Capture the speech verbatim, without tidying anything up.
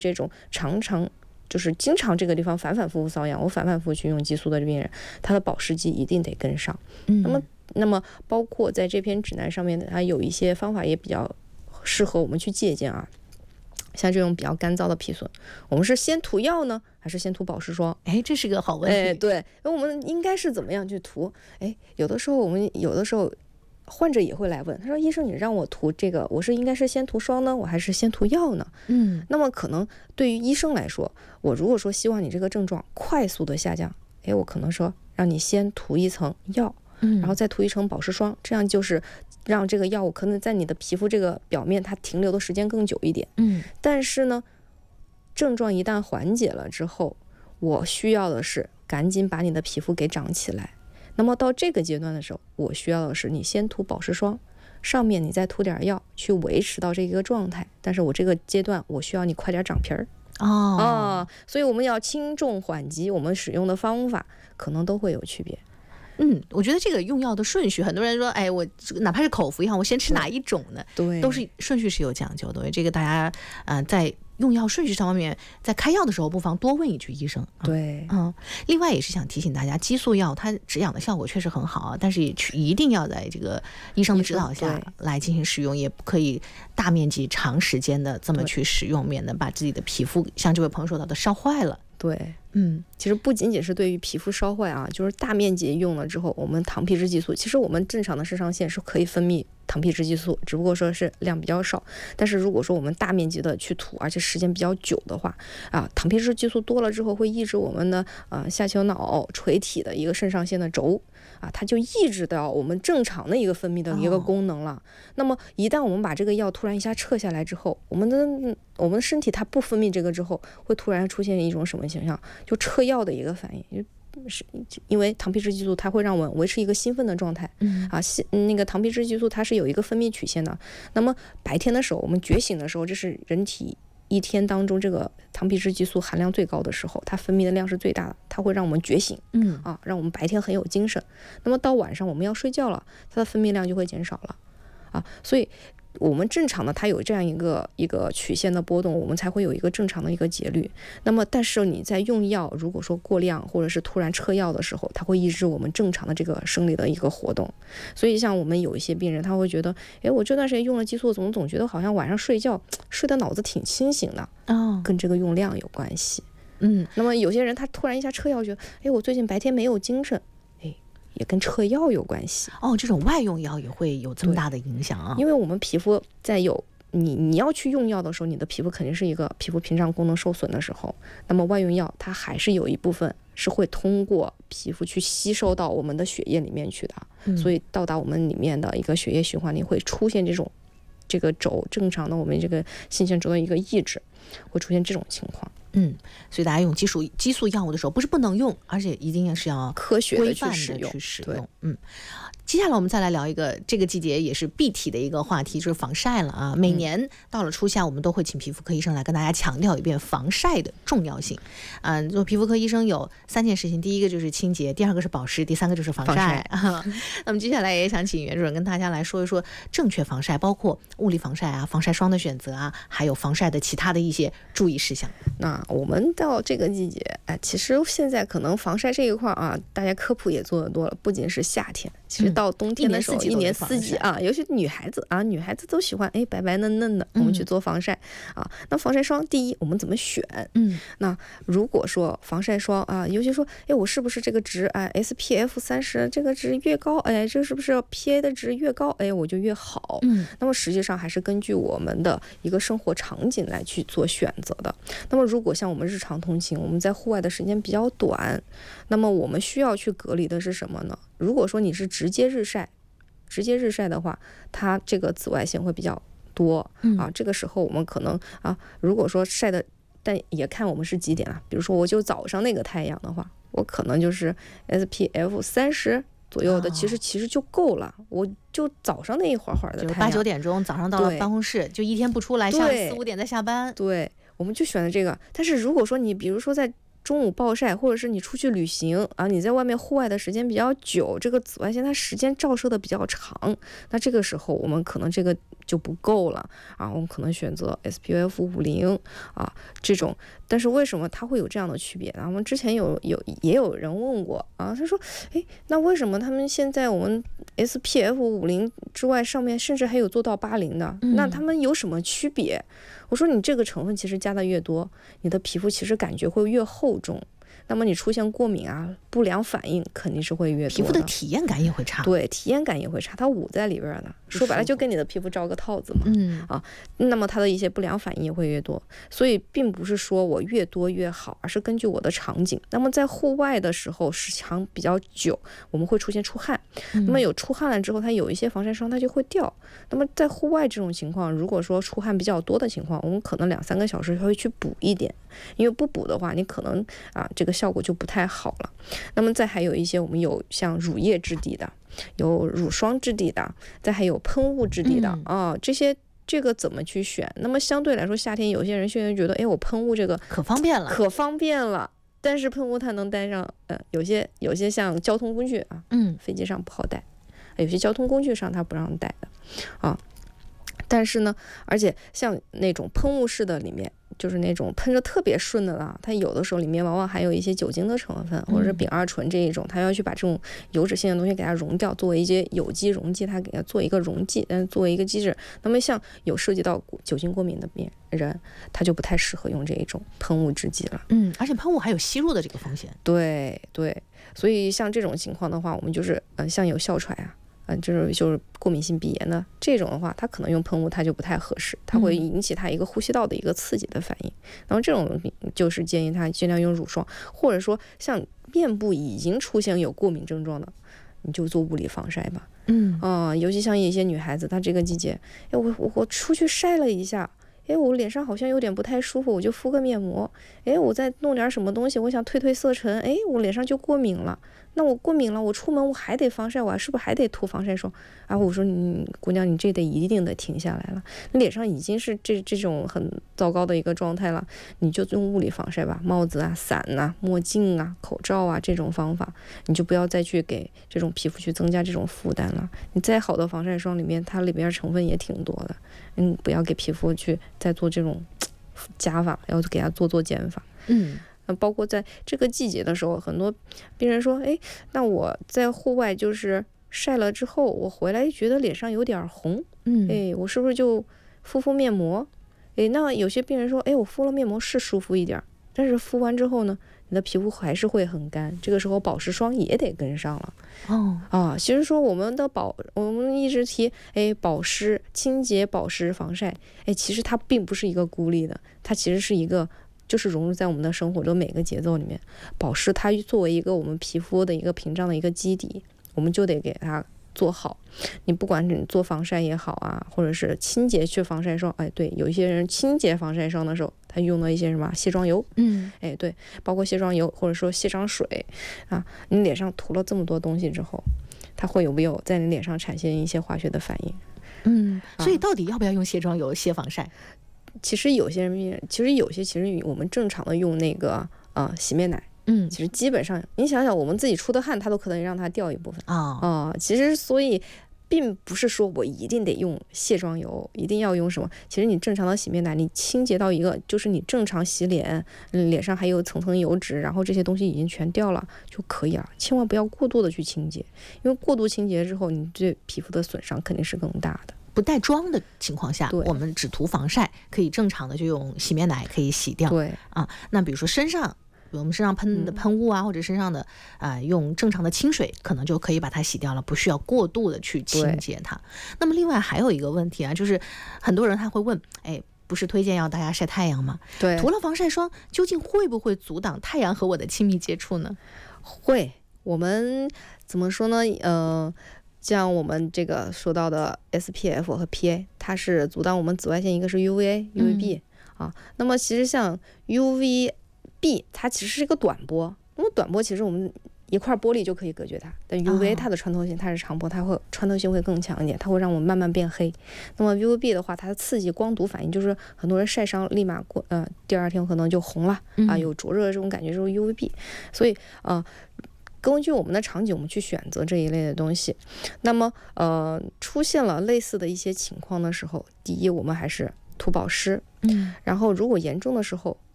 这种常常就是经常这个地方反反复复瘙痒，我反反复复去用激素的病人，他的保湿剂一定得跟上。 嗯， 那么那么包括在这篇指南上面的，它有一些方法也比较适合我们去借鉴啊。像这种比较干燥的皮损，我们是先涂药呢，还是先涂保湿霜？ 哎，这是个好问题。 哎，对，那我们应该是怎么样去涂？哎，有的时候我们有的时候患者也会来问，他说：“医生，你让我涂这个，我是应该是先涂霜呢，我还是先涂药呢？” 嗯， 那么可能对于医生来说，我如果说希望你这个症状快速的下降，哎，我可能说让你先涂一层药。然后再涂一层保湿霜，这样就是让这个药物可能在你的皮肤这个表面它停留的时间更久一点。 嗯， 但是呢，症状一旦缓解了之后，我需要的是赶紧把你的皮肤给长起来。那么到这个阶段的时候，我需要的是你先涂保湿霜，上面你再涂点药去维持到这一个状态。但是我这个阶段我需要你快点长皮儿。 哦啊，所以我们要轻重缓急，我们使用的方法可能都会有区别。 嗯，我觉得这个用药的顺序，很多人说，哎，我哪怕是口服药，我先吃哪一种呢？ 对， 都是顺序是有讲究的。这个大家，呃，在用药顺序上面，在开药的时候，不妨多问一句医生。啊、 对， 嗯。另外也是想提醒大家，激素药它止痒的效果确实很好啊，但是也一定要在这个医生的指导下来进行使用，也不可以大面积、长时间的这么去使用，免得把自己的皮肤像这位朋友说到的烧坏了。 对， 嗯， 其实不仅仅是对于皮肤烧坏啊，就是大面积用了之后，我们糖皮质激素，其实我们正常的肾上腺是可以分泌糖皮质激素，只不过说是量比较少。但是如果说我们大面积的去涂，而且时间比较久的话，啊，糖皮质激素多了之后，会抑制我们的呃下丘脑垂体的一个肾上腺的轴。啊，它就抑制到我们正常的一个分泌的一个功能了。哦、那么一旦我们把这个药突然一下撤下来之后，我们的我们的身体它不分泌这个之后，会突然出现一种什么现象？就撤药的一个反应。是因为糖皮质激素它会让我们维持一个兴奋的状态。 嗯啊，那个糖皮质激素它是有一个分泌曲线的。那么白天的时候，我们觉醒的时候，这是人体一天当中这个糖皮质激素含量最高的时候，它分泌的量是最大的，它会让我们觉醒， 嗯啊，让我们白天很有精神。那么到晚上我们要睡觉了，它的分泌量就会减少了，啊，所以我们正常的它有这样一个一个曲线的波动，我们才会有一个正常的一个节律。那么但是你在用药如果说过量或者是突然撤药的时候，它会抑制我们正常的这个生理的一个活动。所以像我们有一些病人他会觉得，哎，我这段时间用了激素，怎么总觉得好像晚上睡觉睡的脑子挺清醒的， 哦， 跟这个用量有关系。 嗯， 那么有些人他突然一下撤药，觉得，哎，我最近白天没有精神，哎，也跟撤药有关系。 哦，这种外用药也会有这么大的影响啊？ 因为我们皮肤在有你你要去用药的时候，你的皮肤肯定是一个皮肤屏障功能受损的时候，那么外用药它还是有一部分是会通过皮肤去吸收到我们的血液里面去的， 嗯、 所以到达我们里面的一个血液循环里会出现这种这个轴正常的我们这个性腺轴的一个抑制，会出现这种情况。 嗯，所以大家用激素激素药物的时候，不是不能用，而且一定是要科学的去使用。 去使用。嗯，接下来我们再来聊一个这个季节也是必提的一个话题，就是防晒了啊。每年到了初夏，我们都会请皮肤科医生来跟大家强调一遍防晒的重要性。嗯、呃，做皮肤科医生有三件事情，第一个就是清洁，第二个是保湿，第三个就是防晒。 防晒啊、那么接下来也想请袁主任跟大家来说一说正确防晒，包括物理防晒啊、防晒霜的选择啊，还有防晒的其他的一些注意事项。 那我们到这个季节，哎，其实现在可能防晒这一块啊，大家科普也做得多了。不仅是夏天，其实到冬天的时候，嗯、一年四季啊，尤其女孩子啊，女孩子都喜欢哎白白嫩嫩的，我们去做防晒、嗯、啊。那防晒霜，第一，我们怎么选？ 嗯， 那如果说防晒霜啊，尤其说，哎，我是不是这个值哎 S P F 三十这个值越高，哎，这是不是 P A 的值越高，哎，我就越好？ 嗯， 那么实际上还是根据我们的一个生活场景来去做选择的。那么如果像我们日常通勤，我们在户外的时间比较短，那么我们需要去隔离的是什么呢？如果说你是直接日晒，直接日晒的话，它这个紫外线会比较多、 嗯、 啊。这个时候我们可能啊，如果说晒的，但也看我们是几点啊。比如说我就早上那个太阳的话，我可能就是 S P F 三十左右的，其实其实就够了。我就早上那一会儿会儿的太阳， 就八九点钟早上到了办公室，就一天不出来，下午四五点再下班。 对，我们就选的这个。但是如果说你比如说在中午暴晒，或者是你出去旅行啊，你在外面户外的时间比较久，这个紫外线它时间照射的比较长，那这个时候我们可能这个就不够了啊，我们可能选择 S P F 五十啊这种。但是为什么它会有这样的区别呢？我们之前有有也有人问过啊，他说，哎，那为什么他们现在我们 S P F 五十之外，上面甚至还有做到八十的，那他们有什么区别？我说你这个成分其实加的越多，你的皮肤其实感觉会越厚重，那么你出现过敏啊、不良反应肯定是会越多的， 皮肤的体验感也会差。 对，体验感也会差，它捂在里边的，说白了就跟你的皮肤罩个套子嘛。 嗯啊，那么它的一些不良反应也会越多，所以并不是说我越多越好，而是根据我的场景。那么在户外的时候，时长比较久，我们会出现出汗。 嗯、 那么有出汗了之后，它有一些防晒霜它就会掉。那么在户外这种情况，如果说出汗比较多的情况，我们可能两三个小时会去补一点，因为不补的话，你可能啊这个效果就不太好了。那么再还有一些我们有像乳液质地的，有乳霜质地的，再还有喷雾质地的、嗯、啊，这些这个怎么去选？那么相对来说，夏天有些人现在觉得，哎，我喷雾这个可方便了， 可方便了。但是喷雾它能带上，呃，有些有些像交通工具啊， 嗯， 飞机上不好带，有些交通工具上它不让带的，啊。但是呢，而且像那种喷雾式的里面，就是那种喷着特别顺的啦，它有的时候里面往往还有一些酒精的成分，或者是丙二醇这一种，它要去把这种油脂性的东西给它溶掉，作为一些有机溶剂，它给它做一个溶剂，但作为一个机制。那么像有涉及到酒精过敏的病人，他就不太适合用这一种喷雾制剂了。 嗯，而且喷雾还有吸入的这个风险。 对对，所以像这种情况的话，我们就是呃，像有哮喘啊。嗯，就是就是过敏性鼻炎的这种的话，它可能用喷雾它就不太合适，它会引起它一个呼吸道的一个刺激的反应。嗯、然后这种就是建议它尽量用乳霜，或者说像面部已经出现有过敏症状的，你就做物理防晒吧。 嗯啊、呃，尤其像一些女孩子，她这个季节，哎，我我我出去晒了一下。哎，我脸上好像有点不太舒服，我就敷个面膜。哎，我再弄点什么东西，我想褪褪色沉。哎，我脸上就过敏了。那我过敏了，我出门我还得防晒，我是不是还得涂防晒霜？啊，我说你姑娘，你这得一定得停下来了。你脸上已经是这这种很糟糕的一个状态了，你就用物理防晒吧，帽子啊、伞啊、墨镜啊、口罩啊这种方法，你就不要再去给这种皮肤去增加这种负担了。你再好的防晒霜里面，它里边成分也挺多的，嗯，不要给皮肤去再做这种加法，要给它做做减法。 嗯。 包括在这个季节的时候，很多病人说，哎，那我在户外就是晒了之后，我回来觉得脸上有点红， 嗯， 哎，我是不是就敷敷面膜？哎，那有些病人说，哎，我敷了面膜是舒服一点，但是敷完之后呢，你的皮肤还是会很干，这个时候保湿霜也得跟上了。 哦啊，其实说我们的保，我们一直提，哎，保湿、清洁、保湿、防晒，哎，其实它并不是一个孤立的，它其实是一个。就是融入在我们的生活的每个节奏里面，保湿它作为一个我们皮肤的一个屏障的一个基底，我们就得给它做好。你不管你做防晒也好啊，或者是清洁去防晒霜，哎，对，有一些人清洁防晒霜的时候，他用了一些什么卸妆油， 嗯， 哎，对，包括卸妆油或者说卸妆水啊，你脸上涂了这么多东西之后，它会有没有在你脸上产生一些化学的反应？ 嗯，所以到底要不要用卸妆油卸防晒？ 其实有些人，其实有些，其实我们正常的用那个呃洗面奶， 嗯， 其实基本上，你想想，我们自己出的汗，它都可能让它掉一部分啊啊、 哦呃。其实，所以并不是说我一定得用卸妆油，一定要用什么。其实你正常的洗面奶，你清洁到一个，就是你正常洗脸，嗯，脸上还有层层油脂，然后这些东西已经全掉了就可以了。千万不要过度的去清洁，因为过度清洁之后，你对皮肤的损伤肯定是更大的。 不带妆的情况下，我们只涂防晒，可以正常的就用洗面奶可以洗掉。 对啊，那比如说身上，我们身上喷的喷雾啊，嗯、或者身上的啊、呃，用正常的清水，可能就可以把它洗掉了，不需要过度的去清洁它。那么另外还有一个问题啊，就是很多人他会问，哎，不是推荐要大家晒太阳吗？ 对， 涂了防晒霜，究竟会不会阻挡太阳和我的亲密接触呢？ 会，我们怎么说呢？呃。像我们这个说到的 S P F 和 P A， 它是阻挡我们紫外线，一个是 U V A、U V B、嗯、啊。那么其实像 U V B， 它其实是一个短波。那么短波其实我们一块玻璃就可以隔绝它。但 U V A 它的穿透性，它是长波，它会穿透性会更强一点，它会让我们慢慢变黑。那么 U V B 的话，它刺激光毒反应，就是很多人晒伤立马过呃第二天可能就红了啊，有灼热的这种感觉，就是 U V B。所以呃。根据我们的场景，我们去选择这一类的东西。那么，呃，出现了类似的一些情况的时候，第一，我们还是涂保湿。嗯。然后，如果严重的时候，